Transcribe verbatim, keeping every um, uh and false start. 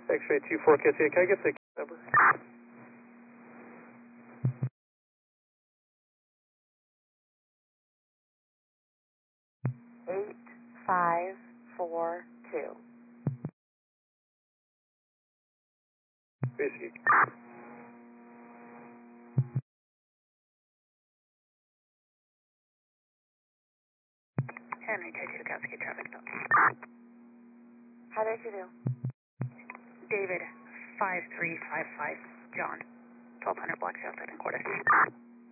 X-ray two four K C, can I get the number? Eight five four two. Received. Henry two two Kowski traffic stop. How did you do? David five three five five John twelve hundred Black Shell second quarter.